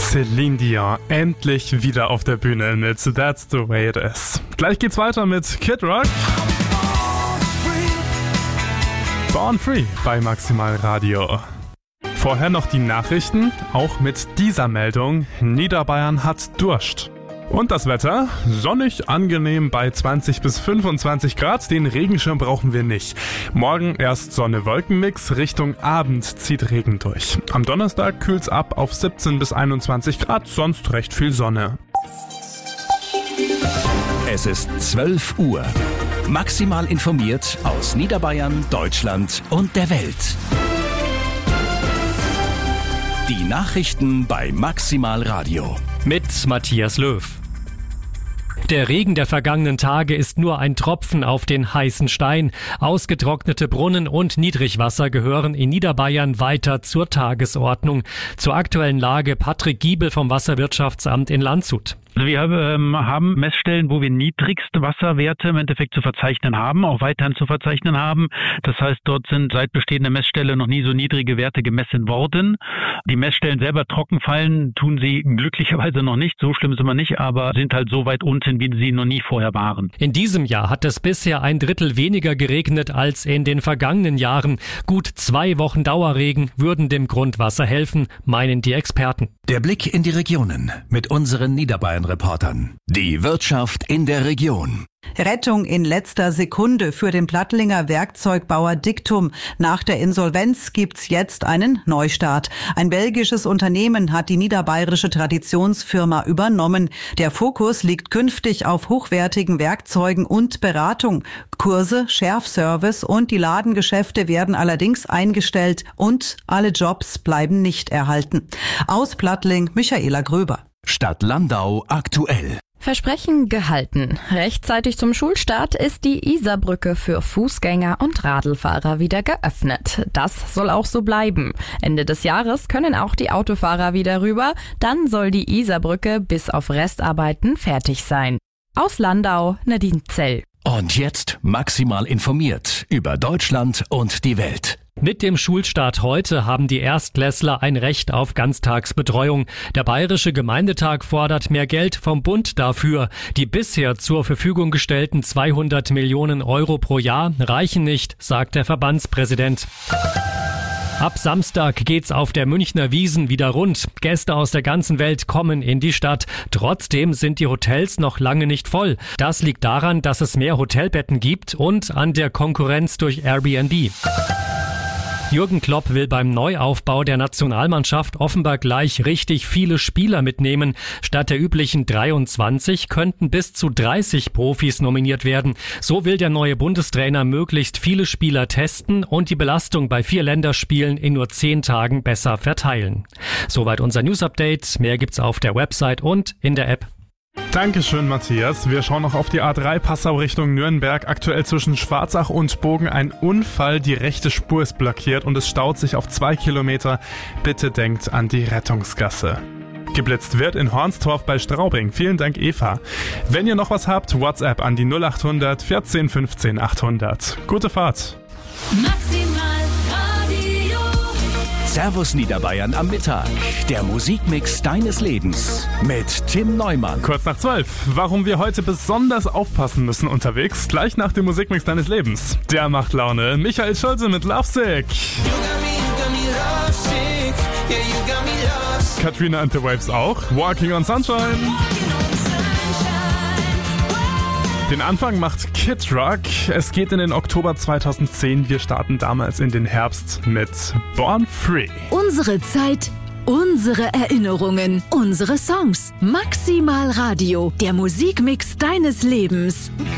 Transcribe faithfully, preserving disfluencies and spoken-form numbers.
Celine Dion endlich wieder auf der Bühne mit That's the Way It Is. Gleich geht's weiter mit Kid Rock. Born Free bei Maximal Radio. Vorher noch die Nachrichten, auch mit dieser Meldung: Niederbayern hat Durst. Und das Wetter? Sonnig, angenehm bei zwanzig bis fünfundzwanzig Grad. Den Regenschirm brauchen wir nicht. Morgen erst Sonne-Wolken-Mix. Richtung Abend zieht Regen durch. Am Donnerstag kühlt's ab auf siebzehn bis einundzwanzig Grad. Sonst recht viel Sonne. Es ist zwölf Uhr. Maximal informiert aus Niederbayern, Deutschland und der Welt. Die Nachrichten bei Maximal Radio. Mit Matthias Löw. Der Regen der vergangenen Tage ist nur ein Tropfen auf den heißen Stein. Ausgetrocknete Brunnen und Niedrigwasser gehören in Niederbayern weiter zur Tagesordnung. Zur aktuellen Lage Patrick Giebel vom Wasserwirtschaftsamt in Landshut. Also wir ähm, haben Messstellen, wo wir niedrigste Wasserwerte im Endeffekt zu verzeichnen haben, auch weiterhin zu verzeichnen haben. Das heißt, dort sind seit bestehender Messstelle noch nie so niedrige Werte gemessen worden. Die Messstellen selber trocken fallen, tun sie glücklicherweise noch nicht. So schlimm sind wir nicht, aber sind halt so weit unten, wie sie noch nie vorher waren. In diesem Jahr hat es bisher ein Drittel weniger geregnet als in den vergangenen Jahren. Gut zwei Wochen Dauerregen würden dem Grundwasser helfen, meinen die Experten. Der Blick in die Regionen mit unseren Niederbayern-Reportern. Die Wirtschaft in der Region. Rettung in letzter Sekunde für den Plattlinger Werkzeugbauer Dictum. Nach der Insolvenz gibt's jetzt einen Neustart. Ein belgisches Unternehmen hat die niederbayerische Traditionsfirma übernommen. Der Fokus liegt künftig auf hochwertigen Werkzeugen und Beratung. Kurse, Schärfservice und die Ladengeschäfte werden allerdings eingestellt und alle Jobs bleiben nicht erhalten. Aus Plattling, Michaela Gröber. Stadt Landau aktuell. Versprechen gehalten. Rechtzeitig zum Schulstart ist die Isarbrücke für Fußgänger und Radlfahrer wieder geöffnet. Das soll auch so bleiben. Ende des Jahres können auch die Autofahrer wieder rüber. Dann soll die Isarbrücke bis auf Restarbeiten fertig sein. Aus Landau, Nadine Zell. Und jetzt maximal informiert über Deutschland und die Welt. Mit dem Schulstart heute haben die Erstklässler ein Recht auf Ganztagsbetreuung. Der Bayerische Gemeindetag fordert mehr Geld vom Bund dafür. Die bisher zur Verfügung gestellten zweihundert Millionen Euro pro Jahr reichen nicht, sagt der Verbandspräsident. Ab Samstag geht's auf der Münchner Wiesn wieder rund. Gäste aus der ganzen Welt kommen in die Stadt. Trotzdem sind die Hotels noch lange nicht voll. Das liegt daran, dass es mehr Hotelbetten gibt und an der Konkurrenz durch Airbnb. Jürgen Klopp will beim Neuaufbau der Nationalmannschaft offenbar gleich richtig viele Spieler mitnehmen. Statt der üblichen dreiundzwanzig könnten bis zu dreißig Profis nominiert werden. So will der neue Bundestrainer möglichst viele Spieler testen und die Belastung bei vier Länderspielen in nur zehn Tagen besser verteilen. Soweit unser News-Update. Mehr gibt's auf der Website und in der App. Dankeschön, Matthias. Wir schauen noch auf die A drei Passau Richtung Nürnberg. Aktuell zwischen Schwarzach und Bogen ein Unfall. Die rechte Spur ist blockiert und es staut sich auf zwei Kilometer. Bitte denkt an die Rettungsgasse. Geblitzt wird in Hornstorf bei Straubing. Vielen Dank, Eva. Wenn ihr noch was habt, WhatsApp an die null acht hundert vierzehn fünfzehn achthundert. Gute Fahrt. Maximal Radio. Servus Niederbayern am Mittag. Der Musikmix deines Lebens mit Tim Neumann. Kurz nach zwölf. Warum wir heute besonders aufpassen müssen unterwegs. Gleich nach dem Musikmix deines Lebens. Der macht Laune. Michael Schulze mit Lovesick. Katrina and the Waves auch. Walking on Sunshine. Den Anfang macht Kid Rock. Es geht in den Oktober zweitausendzehn. Wir starten damals in den Herbst mit Born Free. Unsere Zeit, unsere Erinnerungen, unsere Songs. Maximal Radio, der Musikmix deines Lebens.